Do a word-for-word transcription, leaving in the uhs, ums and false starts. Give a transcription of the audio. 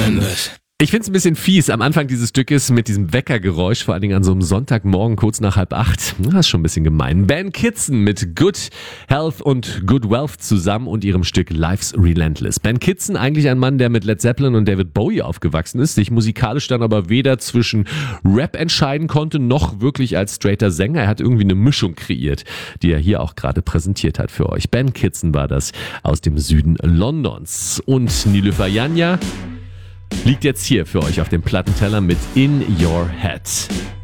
Members. Ich finde es ein bisschen fies am Anfang dieses Stückes mit diesem Weckergeräusch, vor allen Dingen an so einem Sonntagmorgen kurz nach halb acht. Das ist schon ein bisschen gemein. Ben Kitson mit Good Health und Good Wealth zusammen und ihrem Stück Life's Relentless. Ben Kitson, eigentlich ein Mann, der mit Led Zeppelin und David Bowie aufgewachsen ist, sich musikalisch dann aber weder zwischen Rap entscheiden konnte, noch wirklich als straighter Sänger. Er hat irgendwie eine Mischung kreiert, die er hier auch gerade präsentiert hat für euch. Ben Kitson war das aus dem Süden Londons. Und Nilüfer Yanya liegt jetzt hier für euch auf dem Plattenteller mit In Your Head.